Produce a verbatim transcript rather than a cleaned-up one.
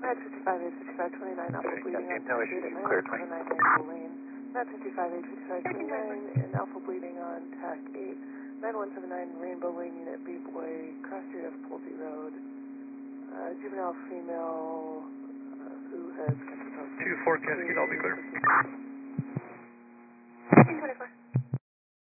nine fifty-five, eight fifty-five, twenty-nine, Alpha Okay, bleeding got on no Tac issues. eight at You nine cleared one me. seven nine Maple Lane. nine fifty-five, eight fifty-five, twenty-nine, and Alpha bleeding on Tac eight, nine one seven nine Rainbow Lane, Unit B Boy, cross street of Pulte Road. Uh, juvenile female uh, who has... two four Cascade, I'll be clear. twenty-four.